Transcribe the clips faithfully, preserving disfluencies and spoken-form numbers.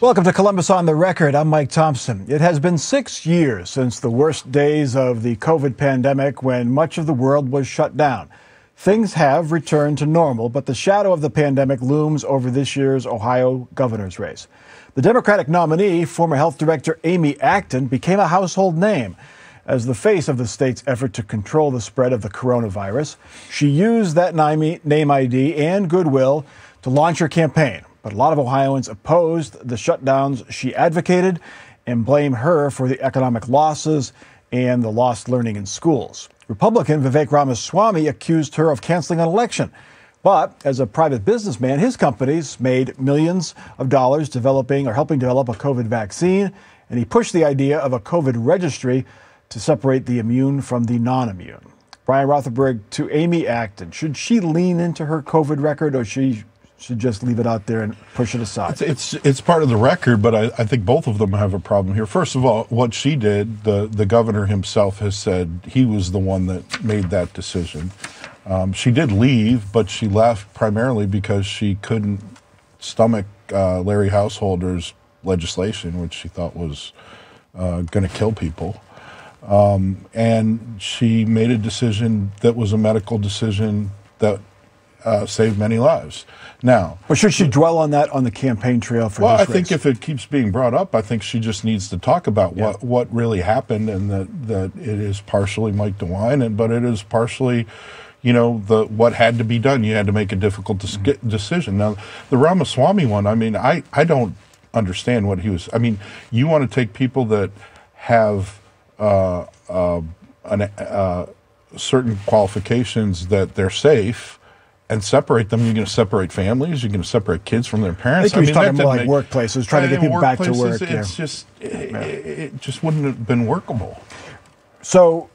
Welcome to Columbus on the Record. I'm Mike Thompson. It has been six years since the worst days of the COVID pandemic when much of the world was shut down. Things have returned to normal, but the shadow of the pandemic looms over this year's Ohio governor's race. The Democratic nominee, former Health Director Amy Acton, became a household name as the face of the state's effort to control the spread of the coronavirus. She used that name I D and goodwill to launch her campaign. But a lot of Ohioans opposed the shutdowns she advocated and blame her for the economic losses and the lost learning in schools. Republican Vivek Ramaswamy accused her of canceling an election. But as a private businessman, his companies made millions of dollars developing or helping develop a COVID vaccine, and he pushed the idea of a COVID registry to separate the immune from the non-immune. Brian Rothenberg, to Amy Acton, should she lean into her COVID record, or she should just leave it out there and push it aside? It's it's, it's part of the record, but I, I think both of them have a problem here. First of all, what she did, the, the governor himself has said he was the one that made that decision. Um, she did leave, but she left primarily because she couldn't stomach uh, Larry Householder's legislation, which she thought was uh, going to kill people. Um, and she made a decision that was a medical decision that uh, saved many lives. Now, but should she dwell on that on the campaign trail for well, this I think race? if it keeps being brought up, I think she just needs to talk about Yeah. what, what really happened, and that, that it is partially Mike DeWine, and but it is partially, you know, the what had to be done. You had to make a difficult dis- Mm-hmm. decision. Now, the Ramaswamy one, I mean, I, I don't understand what he was. I mean, you want to take people that have uh, uh, an, uh, certain qualifications that they're safe, and separate them. You're going to separate families. You're going to separate kids from their I parents. think he was I talking mean, that more like didn't make- workplaces, trying to get in people back to workplaces, work. It's yeah. just, it, it just wouldn't have been workable. So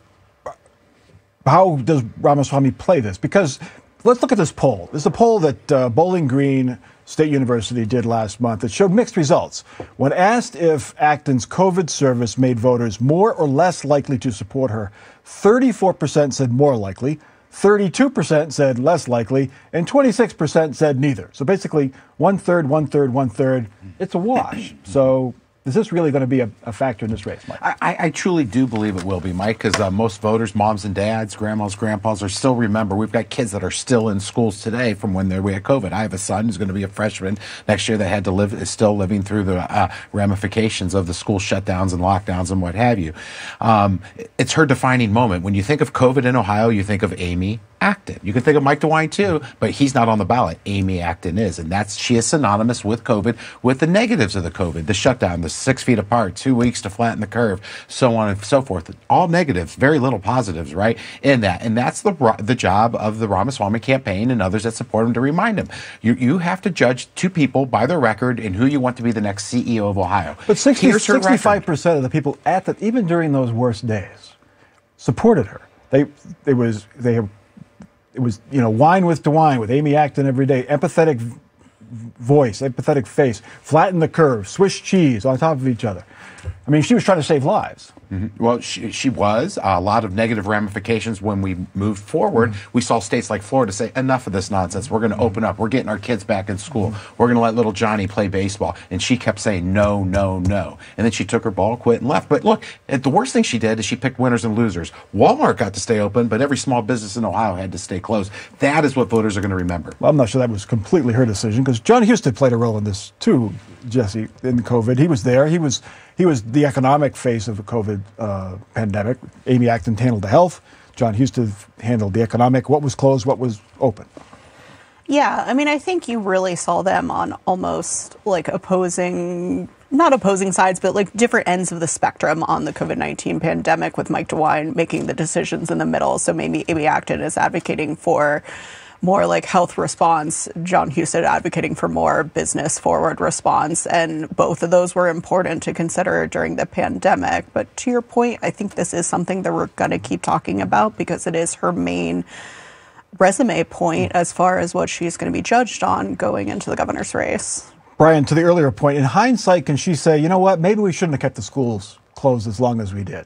how does Ramaswamy play this? Because let's look at this poll. This is a poll that uh, Bowling Green State University did last month that showed mixed results. When asked if Acton's COVID service made voters more or less likely to support her, thirty-four percent said more likely, thirty-two percent said less likely, and twenty-six percent said neither. So basically, one-third, one-third, one-third. It's a wash. So is this really going to be a, a factor in this race, Mike? I, I truly do believe it will be, Mike, because uh, most voters, moms and dads, grandmas, grandpas, are still remember. We've got kids that are still in schools today from when they we had COVID. I have a son who's going to be a freshman next year that had to live, is still living through the uh, ramifications of the school shutdowns and lockdowns and what have you. Um, it's her defining moment. When you think of COVID in Ohio, you think of Amy Acton. You can think of Mike DeWine too, but he's not on the ballot. Amy Acton is, and that's she is synonymous with COVID, with the negatives of the COVID, the shutdown, the six feet apart, two weeks to flatten the curve, so on and so forth. All negatives, very little positives, right? In that, and that's the the job of the Ramaswamy campaign and others that support him to remind him. You you have to judge two people by their record and who you want to be the next C E O of Ohio. But sixty, Here's her sixty-five record. percent of the people at the, even during those worst days, supported her. They, it was, they, it was, you know, wine with DeWine, with Amy Acton every day, empathetic v- voice, empathetic face, flatten the curve, Swiss cheese on top of each other. I mean, she was trying to save lives. Mm-hmm. Well, she, she was. A lot of negative ramifications when we moved forward. Mm-hmm. We saw states like Florida say, enough of this nonsense. We're going to mm-hmm. open up. We're getting our kids back in school. Mm-hmm. We're going to let little Johnny play baseball. And she kept saying, no, no, no. And then she took her ball, quit, and left. But look, the worst thing she did is she picked winners and losers. Walmart got to stay open, but every small business in Ohio had to stay closed. That is what voters are going to remember. Well, I'm not sure that was completely her decision, because John Husted played a role in this too, Jesse, in COVID. He was there. He was he was the economic face of the COVID uh, pandemic. Amy Acton handled the health. John Husted handled the economic. What was closed, what was open. Yeah, I mean, I think you really saw them on almost like opposing, not opposing sides, but like different ends of the spectrum on the COVID nineteen pandemic, with Mike DeWine making the decisions in the middle. So maybe Amy Acton is advocating for more like health response, John Husted advocating for more business forward response. And both of those were important to consider during the pandemic. But to your point, I think this is something that we're going to keep talking about because it is her main resume point as far as what she's going to be judged on going into the governor's race. Brian, to the earlier point, in hindsight, can she say, you know what, maybe we shouldn't have kept the schools closed as long as we did?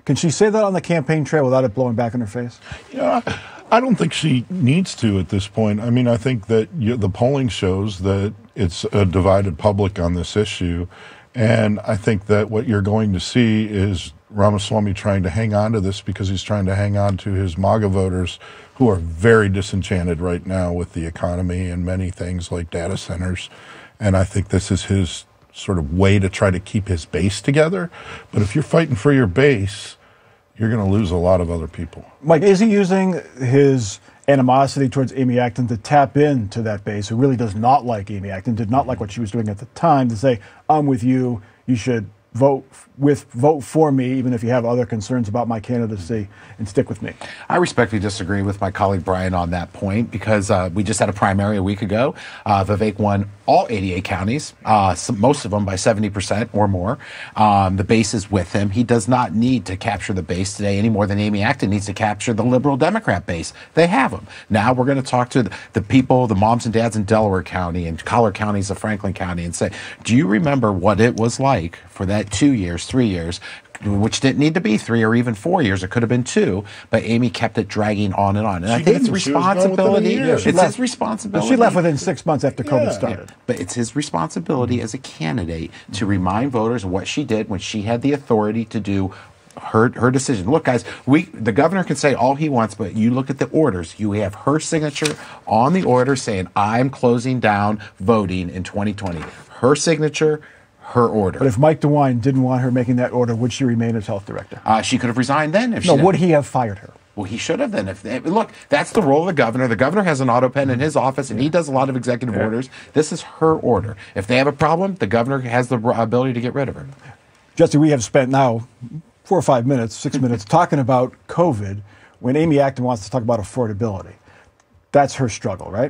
Can she say that on the campaign trail without it blowing back in her face? Yeah, I don't think she needs to at this point. I mean, I think that you, the polling shows that it's a divided public on this issue. And I think that what you're going to see is Ramaswamy trying to hang on to this because he's trying to hang on to his MAGA voters who are very disenchanted right now with the economy and many things like data centers. And I think this is his sort of way to try to keep his base together. But if you're fighting for your base, you're going to lose a lot of other people. Mike, is he using his animosity towards Amy Acton to tap into that base who really does not like Amy Acton, did not like what she was doing at the time, to say, I'm with you, you should vote with vote for me, even if you have other concerns about my candidacy, and stick with me? I respectfully disagree with my colleague Brian on that point because uh, we just had a primary a week ago. Uh, Vivek won all eighty-eight counties, uh, some, most of them by seventy percent or more. Um, the base is with him. He does not need to capture the base today any more than Amy Acton needs to capture the liberal Democrat base. They have them. Now we're going to talk to the, the people, the moms and dads in Delaware County and collar counties of Franklin County and say, do you remember what it was like for that two years, three years, which didn't need to be three or even four years. It could have been two, but Amy kept it dragging on and on. And She I think didn't. it's She was done within a responsibility. year. It's She left- his responsibility. She left within six months after COVID Yeah. started. But it's his responsibility as a candidate to remind voters what she did when she had the authority to do her her decision. Look, guys, we the governor can say all he wants, but you look at the orders. You have her signature on the order saying, I'm closing down voting in twenty twenty. Her signature, her order. But if Mike DeWine didn't want her making that order, would she remain as health director? Uh, she could have resigned then. If No, she would he have fired her? Well, he should have then. If they, look, that's the role of the governor. The governor has an auto pen in his office, and he does a lot of executive Yeah. orders. This is her order. If they have a problem, the governor has the ability to get rid of her. Jesse, we have spent now four or five minutes, six minutes, talking about COVID when Amy Acton wants to talk about affordability. That's her struggle, right?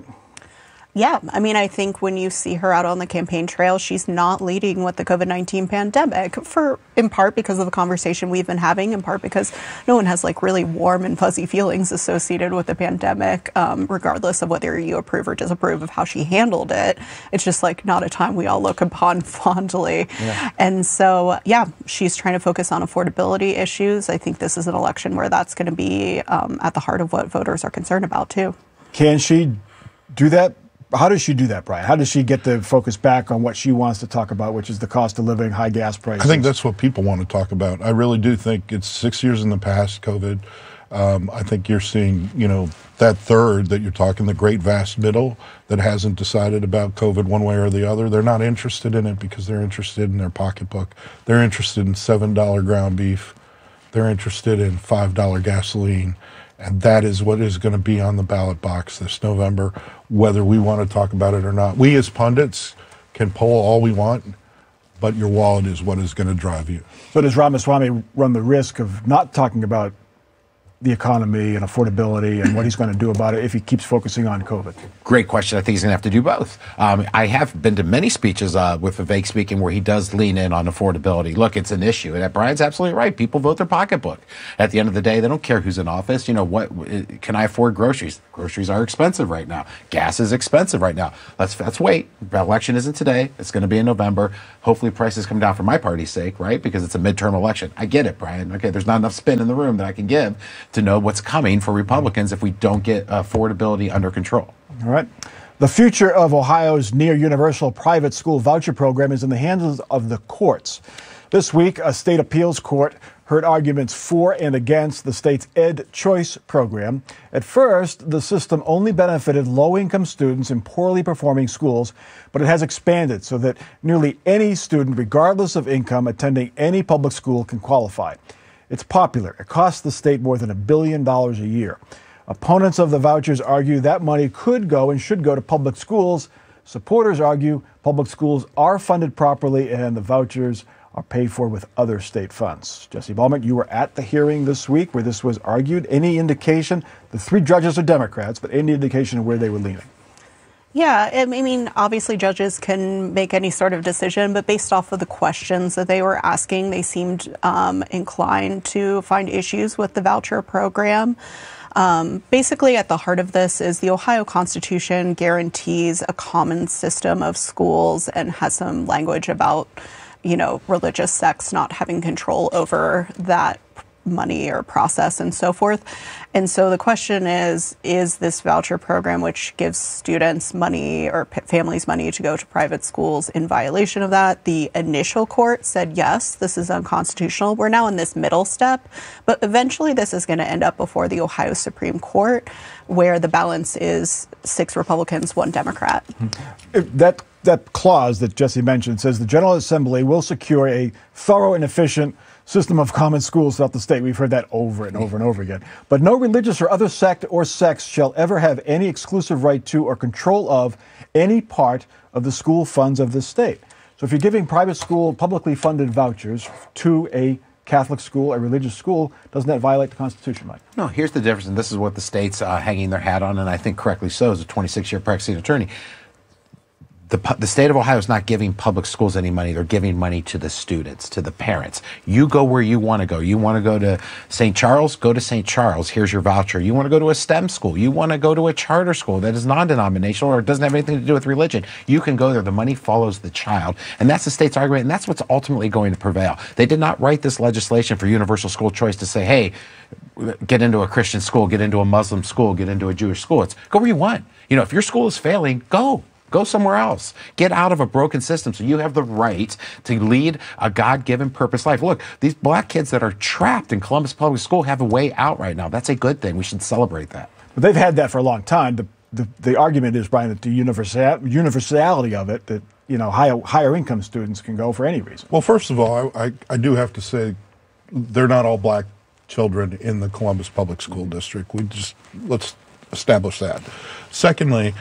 Yeah, I mean, I think when you see her out on the campaign trail, she's not leading with the COVID nineteen pandemic, for in part because of the conversation we've been having, in part because no one has like really warm and fuzzy feelings associated with the pandemic, um, regardless of whether you approve or disapprove of how she handled it. It's just like not a time we all look upon fondly. Yeah. And so, yeah, she's trying to focus on affordability issues. I think this is an election where that's going to be um, at the heart of what voters are concerned about, too. Can she do that? How does she do that, Brian? How does she get the focus back on what she wants to talk about, which is the cost of living, high gas prices? I think that's what people want to talk about. I really do think it's six years in the past, COVID. Um, I think you're seeing, you know, that third that you're talking, the great vast middle that hasn't decided about COVID one way or the other. They're not interested in it because they're interested in their pocketbook. They're interested in seven dollar ground beef. They're interested in five dollar gasoline. And that is what is going to be on the ballot box this November, whether we want to talk about it or not. We as pundits can poll all we want, but your wallet is what is going to drive you. So does Ramaswamy run the risk of not talking about the economy and affordability and what he's going to do about it if he keeps focusing on COVID? Great question. I think he's going to have to do both. Um, I have been to many speeches uh, with Vivek speaking where he does lean in on affordability. Look, it's an issue. And Brian's absolutely right. People vote their pocketbook. At the end of the day, they don't care who's in office. You know, what can I afford groceries? Groceries are expensive right now. Gas is expensive right now. Let's let's wait. The election isn't today. It's going to be in November. Hopefully prices come down for my party's sake, right? Because it's a midterm election. I get it, Brian. Okay, there's not enough spin in the room that I can give to know what's coming for Republicans if we don't get affordability under control. All right. The future of Ohio's near universal private school voucher program is in the hands of the courts. This week, a state appeals court heard arguments for and against the state's Ed Choice program. At first, the system only benefited low-income students in poorly performing schools, but it has expanded so that nearly any student, regardless of income, attending any public school can qualify. It's popular. It costs the state more than a billion dollars a year. Opponents of the vouchers argue that money could go and should go to public schools. Supporters argue public schools are funded properly and the vouchers are paid for with other state funds. Jesse Balmert, you were at the hearing this week where this was argued. Any indication? The three judges are Democrats, but any indication of where they were leaning? Yeah, I mean, obviously judges can make any sort of decision, but based off of the questions that they were asking, they seemed um, inclined to find issues with the voucher program. Um, basically, at the heart of this is the Ohio Constitution guarantees a common system of schools and has some language about, you know, religious sects not having control over that money or process and so forth. And so the question is, is this voucher program, which gives students money or p- families money to go to private schools, in violation of that? The initial court said, yes, this is unconstitutional. We're now in this middle step, but eventually this is going to end up before the Ohio Supreme Court, where the balance is six Republicans, one Democrat. That that clause that Jesse mentioned says the General Assembly will secure a thorough and efficient system of common schools throughout the state. We've heard that over and over and over again. But no religious or other sect or sects shall ever have any exclusive right to or control of any part of the school funds of the state. So if you're giving private school, publicly funded vouchers to a Catholic school, a religious school, doesn't that violate the Constitution, Mike? No, here's the difference, and this is what the state's uh, hanging their hat on, and I think correctly so, as a twenty-six year practicing attorney. The, the state of Ohio is not giving public schools any money. They're giving money to the students, to the parents. You go where you want to go. You want to go to Saint Charles? Go to Saint Charles. Here's your voucher. You want to go to a STEM school? You want to go to a charter school that is non-denominational or doesn't have anything to do with religion? You can go there. The money follows the child. And that's the state's argument, and that's what's ultimately going to prevail. They did not write this legislation for universal school choice to say, hey, get into a Christian school, get into a Muslim school, get into a Jewish school. It's go where you want. You know, if your school is failing, go. Go somewhere else. Get out of a broken system so you have the right to lead a God-given purpose life. Look, these black kids that are trapped in Columbus Public School have a way out right now. That's a good thing. We should celebrate that. But they've had that for a long time. The, the, the argument is, Brian, that the universal, universality of it, that you know, higher, higher income students can go for any reason. Well, first of all, I, I, I do have to say they're not all black children in the Columbus Public School District. We just, let's establish that. Secondly,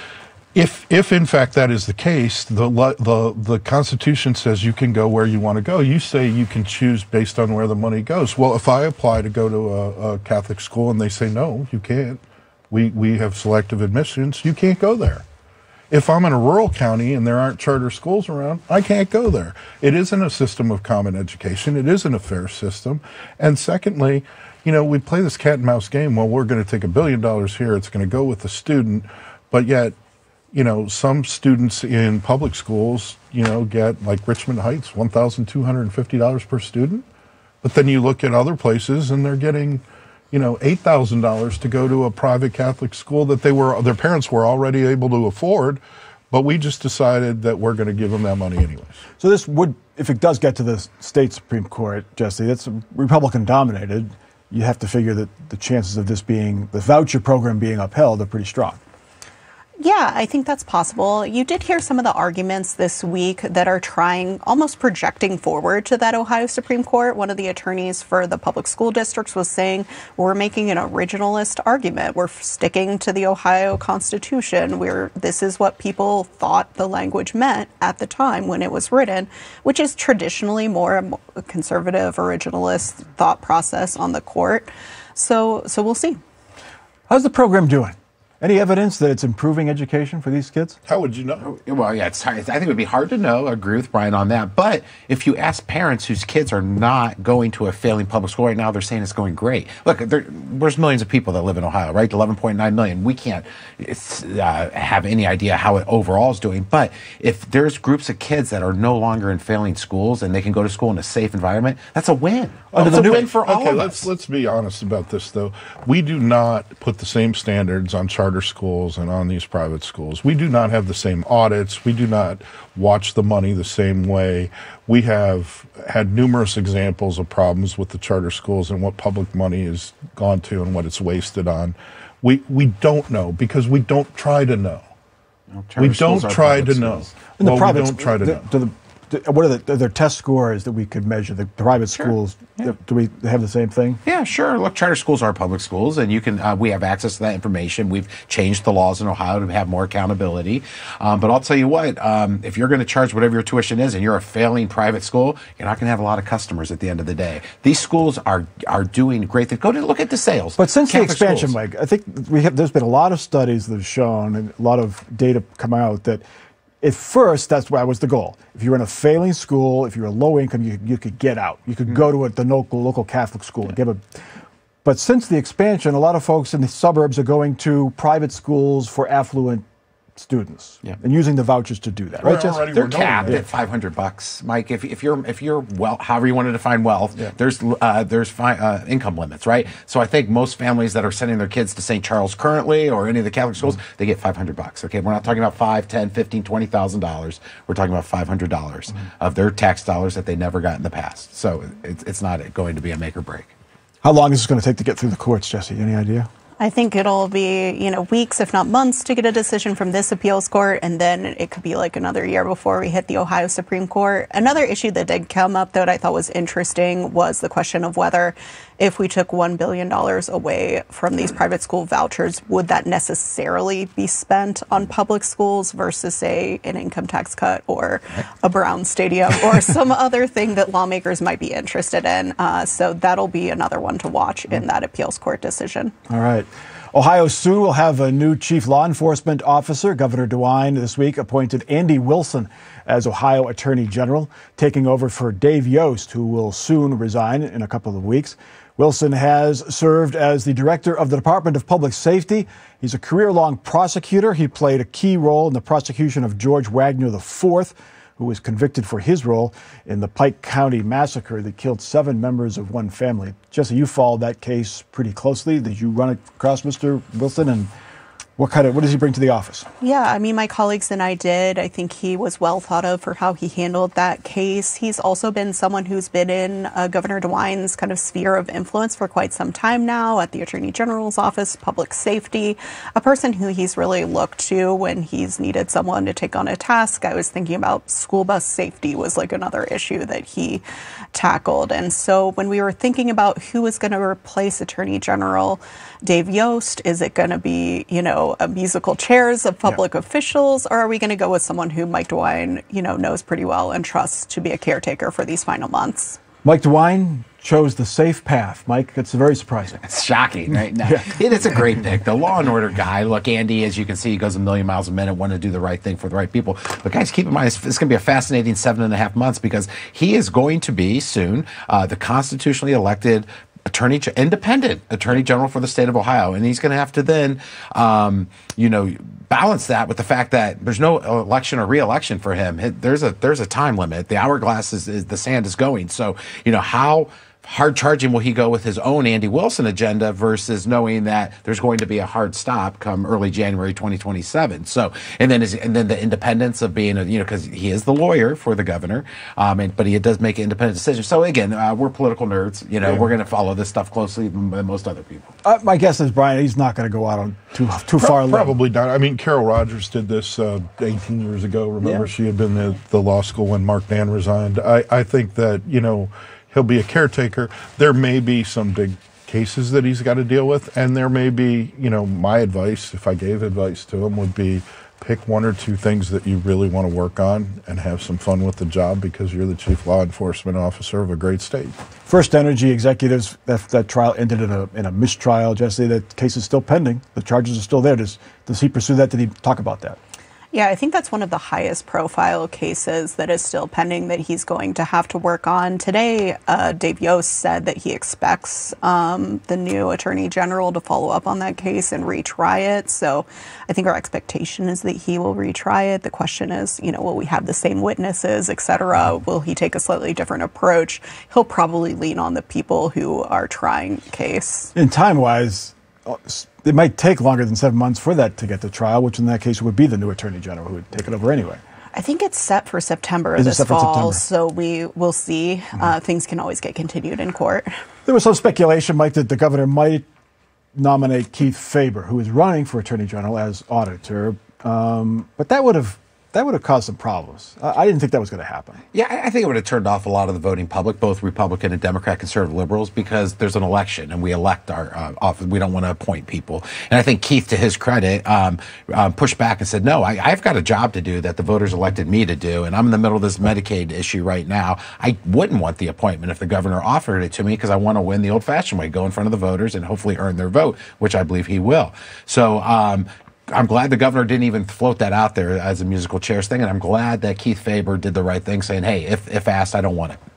If, if in fact that is the case, the, the the Constitution says you can go where you want to go. You say you can choose based on where the money goes. Well, if I apply to go to a, a Catholic school and they say, no, you can't, we, we have selective admissions, you can't go there. If I'm in a rural county and there aren't charter schools around, I can't go there. It isn't a system of common education. It isn't a fair system. And secondly, you know, we play this cat and mouse game. Well, we're going to take a billion dollars here. It's going to go with the student, but yet, you know, some students in public schools, you know, get, like Richmond Heights, one thousand two hundred fifty dollars per student. But then you look at other places and they're getting, you know, eight thousand dollars to go to a private Catholic school that they were, their parents were already able to afford. But we just decided that we're going to give them that money anyways. So this would, if it does get to the state Supreme Court, Jesse, that's Republican dominated. You have to figure that the chances of this being, the voucher program being upheld are pretty strong. Yeah, I think that's possible. You did hear some of the arguments this week that are trying, almost projecting forward to that Ohio Supreme Court. One of the attorneys for the public school districts was saying, we're making an originalist argument. We're sticking to the Ohio Constitution. We're, this is what people thought the language meant at the time when it was written, which is traditionally more a conservative, originalist thought process on the court. So, so we'll see. How's the program doing? Any evidence that it's improving education for these kids? How would you know? Well, yeah, it's hard. I think it would be hard to know. I agree with Brian on that. But if you ask parents whose kids are not going to a failing public school right now, they're saying it's going great. Look, there, there's millions of people that live in Ohio, right? eleven point nine million. We can't uh, have any idea how it overall is doing. But if there's groups of kids that are no longer in failing schools and they can go to school in a safe environment, that's a win. Under That's the a new, win for all okay, of let's us. let's be honest about this, though. We do not put the same standards on charter schools and on these private schools. We do not have the same audits. We do not watch the money the same way. We have had numerous examples of problems with the charter schools and what public money has gone to and what it's wasted on. We we don't know because we don't try to know. No, we don't try to know. In the well, private we don't try to the, know. Do the, do, what are, the, are there test scores that we could measure? The private Sure. schools, Yeah. do we have the same thing? Yeah, sure. Look, charter schools are public schools, and you can. Uh, we have access to that information. We've changed the laws in Ohio to have more accountability. Um, but I'll tell you what: um, if you're going to charge whatever your tuition is, and you're a failing private school, you're not going to have a lot of customers at the end of the day. These schools are are doing great things. Go to look at the sales. But since Catholic the expansion, schools. Mike, I think we have. There's been a lot of studies that have shown, and a lot of data come out that. At first, that's why was the goal. If you were in a failing school, if you were low income, you, you could get out. You could mm-hmm. go to a, the local, local Catholic school. Yeah. And give a, but since the expansion, a lot of folks in the suburbs are going to private schools for affluent students Yeah. and using the vouchers to do that, right, Jess? Already They're we're knowing capped that. at five hundred bucks, Mike. If, if you're if you're well, however you want to define wealth, Yeah. there's uh, there's fi- uh, income limits, right? So I think most families that are sending their kids to Saint Charles currently or any of the Catholic schools, Mm-hmm. they get five hundred bucks. Okay, we're not talking about five, ten, fifteen, twenty thousand dollars. We're talking about five hundred dollars Mm-hmm. of their tax dollars that they never got in the past. So it's it's not going to be a make or break. How long is this going to take to get through the courts, Jesse? Any idea? I think it'll be, you know, weeks, if not months, to get a decision from this appeals court, and then it could be like another year before we hit the Ohio Supreme Court. Another issue that did come up that I thought was interesting was the question of whether, if we took one billion dollars away from these private school vouchers, would that necessarily be spent on public schools versus, say, an income tax cut or a Brown Stadium or some other thing that lawmakers might be interested in. Uh, so that'll be another one to watch in that appeals court decision. All right. Ohio soon will have a new chief law enforcement officer. Governor DeWine this week appointed Andy Wilson as Ohio Attorney General, taking over for Dave Yost, who will soon resign in a couple of weeks. Wilson has served as the director of the Department of Public Safety. He's a career-long prosecutor. He played a key role in the prosecution of George Wagner the fourth, who was convicted for his role in the Pike County massacre that killed seven members of one family. Jesse, you followed that case pretty closely. Did you run across Mister Wilson, and what kind of what does he bring to the office? Yeah, I mean, my colleagues and I did. I think he was well thought of for how he handled that case. He's also been someone who's been in uh, Governor DeWine's kind of sphere of influence for quite some time now at the Attorney General's office, public safety, a person who he's really looked to when he's needed someone to take on a task. I was thinking about school bus safety was like another issue that he tackled. And so when we were thinking about who was going to replace Attorney General Dave Yost, is it going to be, you know, a musical chairs of public yeah. officials, or are we going to go with someone who Mike DeWine, you know, knows pretty well and trusts to be a caretaker for these final months? Mike DeWine chose the safe path. Mike, it's very surprising. It's shocking, right? No, yeah. it, it's a great pick. The law and order guy. Look, Andy, as you can see, he goes a million miles a minute, want to do the right thing for the right people. But guys, keep in mind, it's, it's going to be a fascinating seven and a half months because he is going to be soon uh, the constitutionally elected Attorney, independent Attorney General for the state of Ohio, and he's going to have to then, um, you know, balance that with the fact that there's no election or re-election for him. There's a there's a time limit. The hourglass is, is the sand is going. So, you know, how hard charging will he go with his own Andy Wilson agenda versus knowing that there's going to be a hard stop come early January twenty twenty-seven. So, and then his, and then the independence of being a, you know, because he is the lawyer for the governor, um, and, but he does make an independent decision. So again, uh, we're political nerds. You know, yeah. we're going to follow this stuff closely than most other people. Uh, my guess is, Brian, he's not going to go out on too too Pro- far. Probably not. I mean, Carol Rogers did this uh, eighteen years ago. Remember, yeah. she had been at the law school when Mark Dann resigned. I, I think that, you know, he'll be a caretaker. There may be some big cases that he's got to deal with, and there may be, you know, my advice, if I gave advice to him, would be pick one or two things that you really want to work on and have some fun with the job because you're the chief law enforcement officer of a great state. First Energy executives, that, that trial ended in a, in a mistrial. Jesse, that case is still pending. The charges are still there. Does, does he pursue that? Did he talk about that? Yeah, I think that's one of the highest profile cases that is still pending that he's going to have to work on. Today, uh, Dave Yost said that he expects um, the new Attorney General to follow up on that case and retry it. So I think our expectation is that he will retry it. The question is, you know, will we have the same witnesses, et cetera? Will he take a slightly different approach? He'll probably lean on the people who are trying the case. In time-wise, it might take longer than seven months for that to get to trial, which in that case would be the new Attorney General who would take it over anyway. I think it's set for September Is this fall, September? So we will see. Mm-hmm. Uh, things can always get continued in court. There was some speculation, Mike, that the governor might nominate Keith Faber, who is running for Attorney General, as auditor, um, but that would have that would have caused some problems. I, I didn't think that was going to happen. Yeah, I think it would have turned off a lot of the voting public, both Republican and Democrat, conservative liberals, because there's an election and we elect our uh, office. We don't want to appoint people. And I think Keith, to his credit, um, um, pushed back and said, no, I, I've got a job to do that the voters elected me to do. And I'm in the middle of this Medicaid issue right now. I wouldn't want the appointment if the governor offered it to me because I want to win the old fashioned way, go in front of the voters and hopefully earn their vote, which I believe he will. So, um, I'm glad the governor didn't even float that out there as a musical chairs thing, and I'm glad that Keith Faber did the right thing, saying, hey, if, if asked, I don't want it.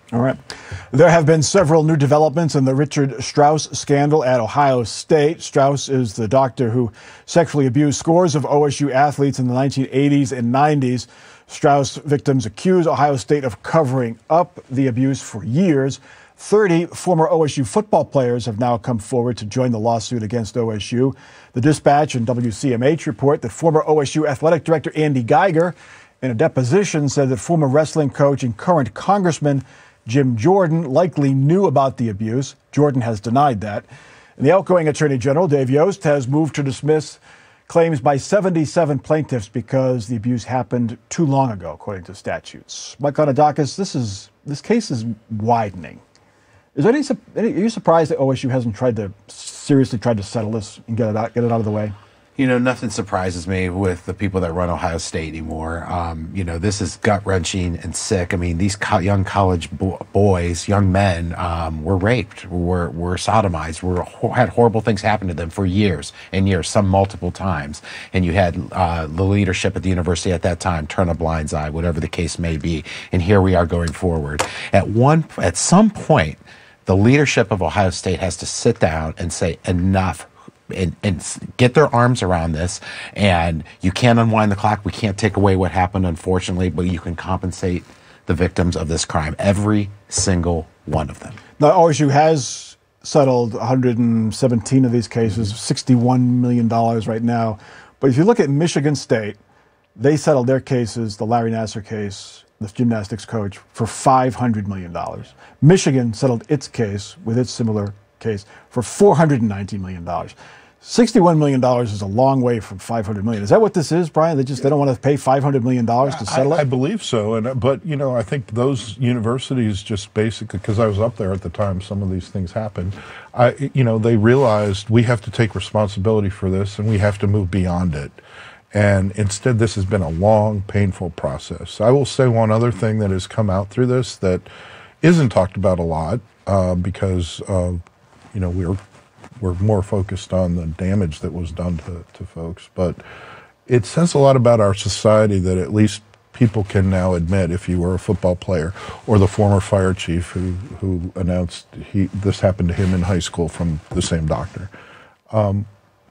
All right. There have been several new developments in the Richard Strauss scandal at Ohio State. Strauss is the doctor who sexually abused scores of O S U athletes in the nineteen eighties and nineties. Strauss victims accuse Ohio State of covering up the abuse for years. thirty former O S U football players have now come forward to join the lawsuit against O S U. The Dispatch and W C M H report that former O S U athletic director Andy Geiger, in a deposition, said that former wrestling coach and current Congressman Jim Jordan likely knew about the abuse. Jordan has denied that. And the outgoing Attorney General, Dave Yost, has moved to dismiss claims by seventy-seven plaintiffs because the abuse happened too long ago, according to statutes. Mike Konadakis, this is this case is widening. Is there any, any? Are you surprised that O S U hasn't tried to seriously tried to settle this and get it out, get it out of the way? You know, nothing surprises me with the people that run Ohio State anymore. Um, you know, this is gut-wrenching and sick. I mean, these co- young college bo- boys, young men, um, were raped, were were sodomized, were had horrible things happen to them for years and years, some multiple times. And you had uh, the leadership at the university at that time turn a blind eye, whatever the case may be. And here we are going forward. At one, at some point, the leadership of Ohio State has to sit down and say, enough. And, and get their arms around this, and you can't unwind the clock. We can't take away what happened, unfortunately, but you can compensate the victims of this crime, every single one of them. Now, O S U has settled one hundred seventeen of these cases, sixty-one million dollars right now. But if you look at Michigan State, they settled their cases, the Larry Nassar case, the gymnastics coach, for five hundred million dollars. Michigan settled its case with its similar case for four hundred nineteen million dollars. sixty-one million dollars is a long way from five hundred million dollars. Is that what this is, Brian? They just they don't want to pay five hundred million dollars to settle I, it? I believe so. And but, you know, I think those universities just basically, because I was up there at the time some of these things happened, I, you know, they realized we have to take responsibility for this and we have to move beyond it. And instead, this has been a long, painful process. I will say one other thing that has come out through this that isn't talked about a lot uh, because, uh, you know, we're we're more focused on the damage that was done to, to folks. But it says a lot about our society that at least people can now admit, if you were a football player or the former fire chief who, who announced he this happened to him in high school from the same doctor. Um,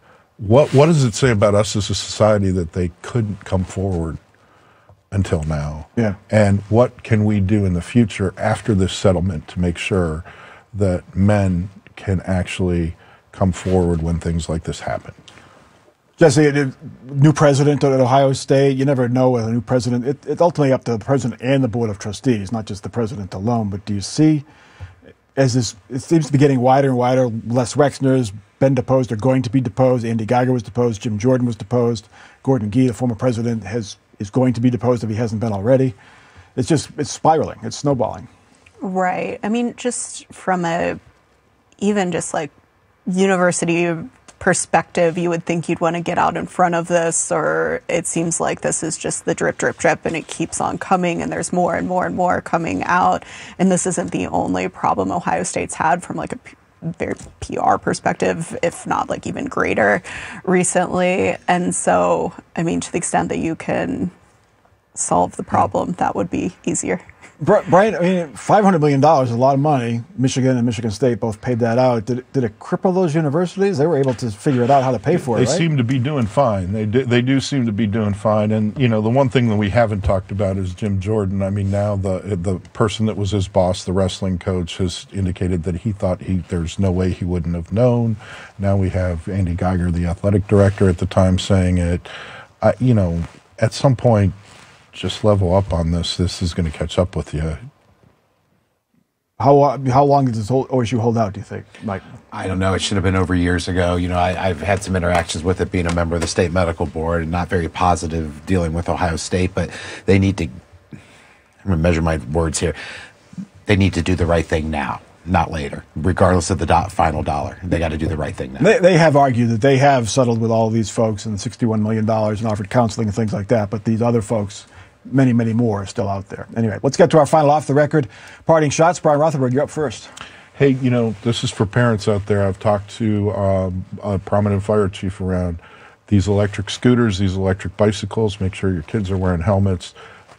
what what does it say about us as a society that they couldn't come forward until now? Yeah. And what can we do in the future after this settlement to make sure that men can actually come forward when things like this happen? Jesse, a new president at Ohio State, you never know with a new president. It, it's ultimately up to the president and the board of trustees, not just the president alone. But do you see, as this, it seems to be getting wider and wider, Les Wexner's been deposed or going to be deposed. Andy Geiger was deposed. Jim Jordan was deposed. Gordon Gee, the former president, has is going to be deposed if he hasn't been already. It's just, it's spiraling. It's snowballing. Right. I mean, just from a, even just like university perspective, you would think you'd want to get out in front of this, or it seems like this is just the drip, drip, drip, and it keeps on coming, and there's more and more and more coming out. And this isn't the only problem Ohio State's had from like a very P R perspective, if not like even greater recently. And so, I mean, to the extent that you can solve the problem, that would be easier. Brian, I mean, five hundred million dollars is a lot of money. Michigan and Michigan State both paid that out. Did it, did it cripple those universities? They were able to figure it out how to pay for it, They right? seem to be doing fine. They do, they do seem to be doing fine. And, you know, the one thing that we haven't talked about is Jim Jordan. I mean, now the the person that was his boss, the wrestling coach, has indicated that he thought he there's no way he wouldn't have known. Now we have Andy Geiger, the athletic director at the time, saying it. Uh, you know, at some point, just level up on this. This is going to catch up with you. How how long did this whole O S U hold out, do you think, Mike? I don't know. It should have been over years ago. You know, I, I've had some interactions with it being a member of the state medical board and not very positive dealing with Ohio State, but they need to, I'm going to measure my words here. They need to do the right thing now, not later, regardless of the do- final dollar. They got to do the right thing now. They, they have argued that they have settled with all these folks and sixty-one million dollars and offered counseling and things like that, but these other folks, many, many more, are still out there. Anyway, let's get to our final off-the-record parting shots. Brian Rothenberg, you're up first. Hey, you know, this is for parents out there. I've talked to um, a prominent fire chief around these electric scooters, these electric bicycles. Make sure your kids are wearing helmets.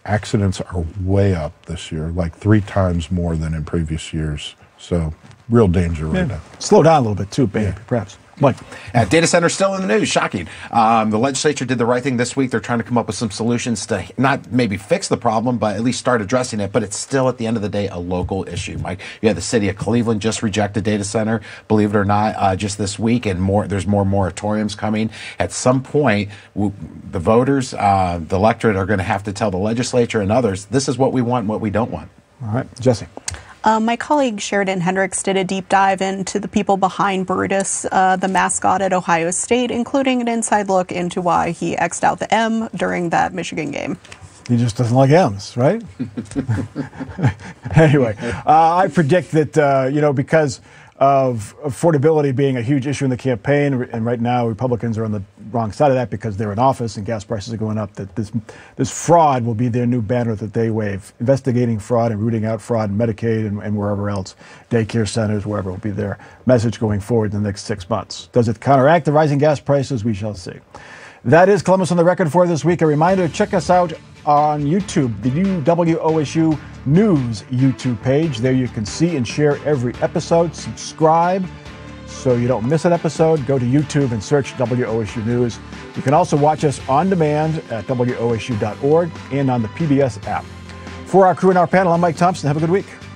accidents are way up this year, like three times more than in previous years. So real danger right Yeah. now. Slow down a little bit too, maybe, perhaps. Mike. Uh, data centers still in the news. Shocking. Um, the legislature did the right thing this week. They're trying to come up with some solutions to not maybe fix the problem, but at least start addressing it. But it's still, at the end of the day, a local issue. Mike, you have the city of Cleveland just rejected data center, believe it or not, uh, just this week, and more. There's more moratoriums coming. At some point, w- the voters, uh, the electorate, are going to have to tell the legislature and others, this is what we want and what we don't want. All right, Jesse. Uh, my colleague Sheridan Hendricks did a deep dive into the people behind Brutus, uh, the mascot at Ohio State, including an inside look into why he X'd out the M during that Michigan game. He just doesn't like M's, right? Anyway, uh, I predict that, uh, you know, because of affordability being a huge issue in the campaign, and right now Republicans are on the wrong side of that because they're in office and gas prices are going up, that this this fraud will be their new banner that they wave. Investigating fraud and rooting out fraud in Medicaid and, and wherever else, daycare centers, wherever, will be their message going forward in the next six months. Does it counteract the rising gas prices? We shall see. That is Columbus on the Record for this week. A reminder, check us out on YouTube, the new W O S U News YouTube page. There you can see and share every episode. Subscribe so you don't miss an episode. Go to YouTube and search W O S U News. You can also watch us on demand at W O S U dot org and on the P B S app. For our crew and our panel, I'm Mike Thompson. Have a good week.